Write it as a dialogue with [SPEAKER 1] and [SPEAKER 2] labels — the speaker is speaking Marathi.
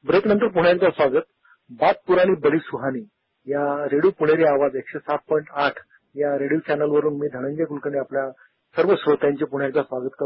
[SPEAKER 1] ब्रेकनंतर पुन्हा एकदा स्वागत. बात पुराणी बडी सुहानी या रेडिओ पुणेरी आवाज 107.8 या रेडिओ चॅनलवरून मी धनंजय कुलकर्णी आपल्या सर्व श्रोत्यांचे पुन्हा एकदा स्वागत करतो.